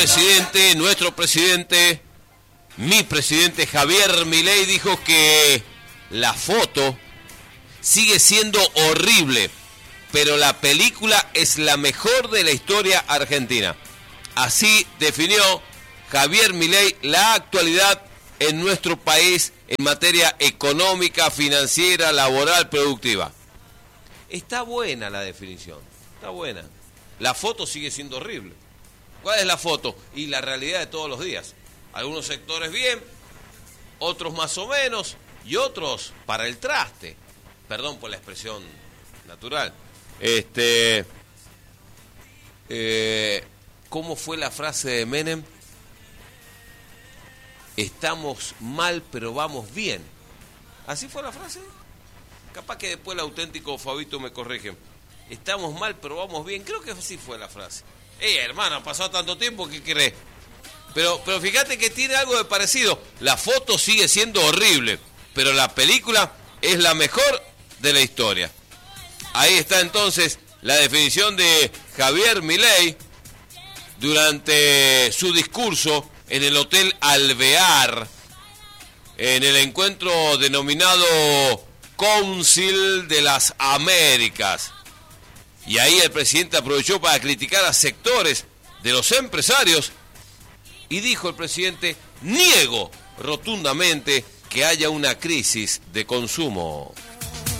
presidente, nuestro presidente, mi presidente Javier Milei dijo que la foto sigue siendo horrible, pero la película es la mejor de la historia argentina. Así definió Javier Milei la actualidad en nuestro país en materia económica, financiera, laboral, productiva. Está buena la definición, está buena. La foto sigue siendo horrible. ¿Cuál es la foto? Y la realidad de todos los días. Algunos sectores bien, otros más o menos, y otros para el traste. Perdón por la expresión natural. ¿Cómo fue la frase de Menem? Estamos mal, pero vamos bien. ¿Así fue la frase? Capaz que después el auténtico Fabito me corrige. Estamos mal, pero vamos bien. Creo que así fue la frase. Hermano, ha pasado tanto tiempo, ¿qué crees? Pero fíjate que tiene algo de parecido. La foto sigue siendo horrible, pero la película es la mejor de la historia. Ahí está entonces la definición de Javier Milei durante su discurso en el Hotel Alvear, en el encuentro denominado Council de las Américas. Y ahí el presidente aprovechó para criticar a sectores de los empresarios y dijo el presidente: niego rotundamente que haya una crisis de consumo.